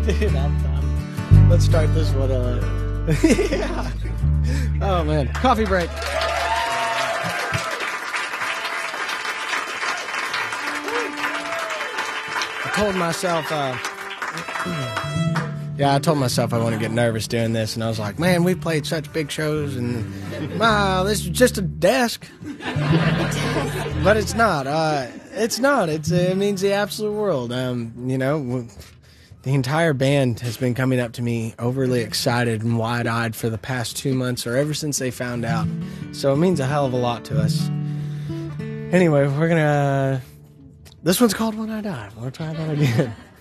Dude, let's start this one. Yeah. Oh, man. Coffee break. I told myself, I told myself I wouldn't get nervous doing this, and I was like, man, we played such big shows, and wow, this is just a desk. But it's not. It's not. It means the absolute world. The entire band has been coming up to me overly excited and wide-eyed for the past 2 months, or ever since they found out. So it means a hell of a lot to us. Anyway, we're gonna... This one's called When I Die. We'll try that again.